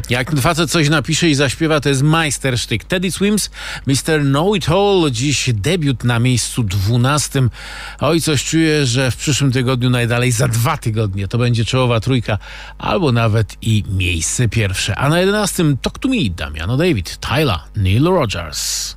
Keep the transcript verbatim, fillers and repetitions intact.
Jak ten facet coś napisze i zaśpiewa, to jest majstersztyk. Teddy Swims, mister Know It All, dziś debiut na miejscu dwunastym. Oj, coś czuję, że w przyszłym tygodniu, najdalej za dwa tygodnie, to będzie czołowa trójka, albo nawet i miejsce pierwsze. A na jedenastym Talk to Me, Damiano David, Tyla, Neil Rogers.